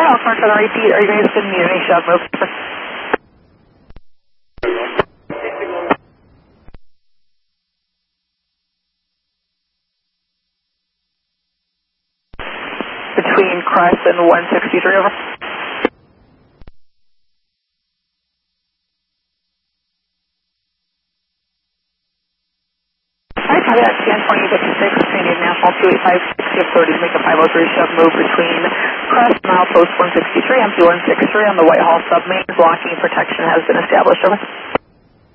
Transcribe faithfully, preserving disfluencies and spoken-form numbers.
Whitehall, Clark, on repeat, are you guys going to need any shove move? Between Crest and one sixty-three, over. Alright, copy that, ten twenty fifty-six, Canadian National two eight five, sixty thirty, make a five oh three shove move between Crest, milepost one sixty-three, M P one sixty-three on the Whitehall submain, blocking protection has been established, over.